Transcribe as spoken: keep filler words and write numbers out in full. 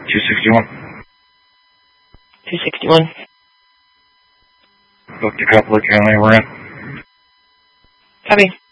two sixty-one. two sixty-one. Booked a couple of County we're in. Copy.